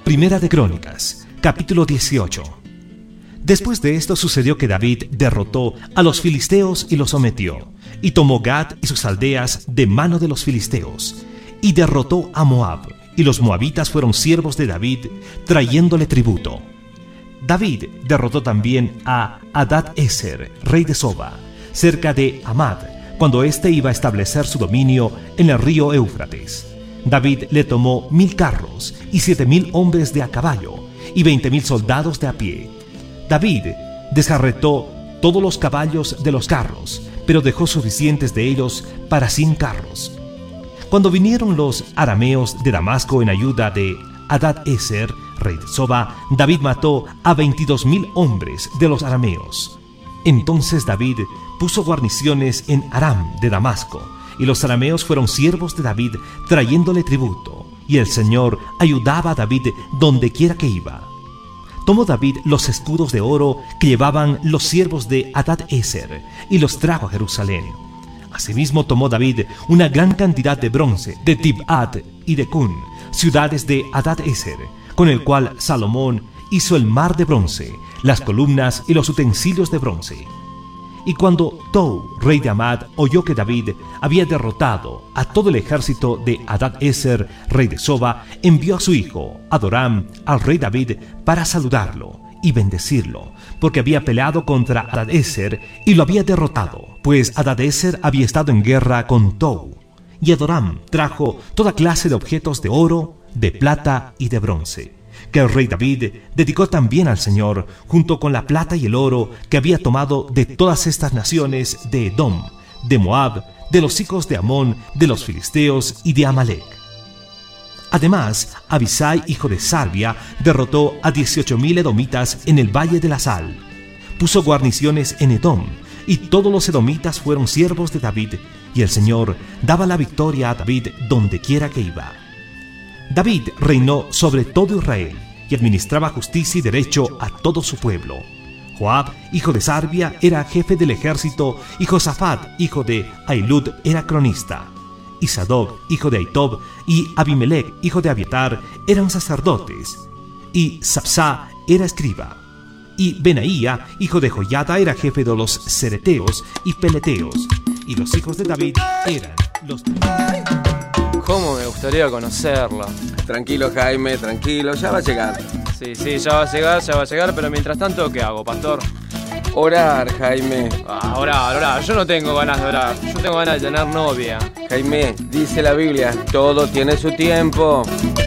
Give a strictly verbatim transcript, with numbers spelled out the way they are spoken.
Primera de Crónicas, capítulo dieciocho. Después de esto sucedió que David derrotó a los filisteos y los sometió, y tomó Gad y sus aldeas de mano de los filisteos, y derrotó a Moab, y los moabitas fueron siervos de David, trayéndole tributo. David derrotó también a Hadad-Ezer, rey de Soba, cerca de Hamad, cuando éste iba a establecer su dominio en el río Éufrates. David le tomó mil carros y siete mil hombres de a caballo y veinte mil soldados de a pie. David desjarretó todos los caballos de los carros, pero dejó suficientes de ellos para cien carros. Cuando vinieron los arameos de Damasco en ayuda de Hadad-Ezer, rey de Soba, David mató a veintidós mil hombres de los arameos. Entonces David puso guarniciones en Aram de Damasco, y los arameos fueron siervos de David trayéndole tributo, y el Señor ayudaba a David donde quiera que iba. Tomó David los escudos de oro que llevaban los siervos de Hadad-Ezer y los trajo a Jerusalén. Asimismo tomó David una gran cantidad de bronce de Tibhat y de Cun, ciudades de Hadad-Ezer, con el cual Salomón hizo el mar de bronce, las columnas y los utensilios de bronce. Y cuando Tou, rey de Hamad, oyó que David había derrotado a todo el ejército de Hadad-Ezer, rey de Soba, envió a su hijo, Adoram, al rey David para saludarlo y bendecirlo, porque había peleado contra Hadad-Ezer y lo había derrotado, pues Hadad-Ezer había estado en guerra con Tou. Y Adoram trajo toda clase de objetos de oro, de plata y de bronce, que el rey David dedicó también al Señor, junto con la plata y el oro que había tomado de todas estas naciones de Edom, de Moab, de los hijos de Amón, de los filisteos y de Amalec. Además, Abisai, hijo de Sarbia, derrotó a dieciocho mil edomitas en el valle de la Sal. Puso guarniciones en Edom, y todos los edomitas fueron siervos de David, y el Señor daba la victoria a David donde quiera que iba. David reinó sobre todo Israel y administraba justicia y derecho a todo su pueblo. Joab, hijo de Sarbia, era jefe del ejército, y Josafat, hijo de Ahilud, era cronista. Y Sadoc, hijo de Ahitob, y Abimelech, hijo de Abiatar, eran sacerdotes. Y Sapsá era escriba. Y Benaía, hijo de Joiada, era jefe de los cereteos y peleteos. Y los hijos de David eran los... ¿Cómo me gustaría conocerla? Tranquilo, Jaime, tranquilo, ya va a llegar. Sí, sí, ya va a llegar, ya va a llegar, pero mientras tanto, ¿qué hago, pastor? Orar, Jaime. Ah, orar, orar. Yo no tengo ganas de orar. Yo tengo ganas de tener novia. Jaime, dice la Biblia, todo tiene su tiempo.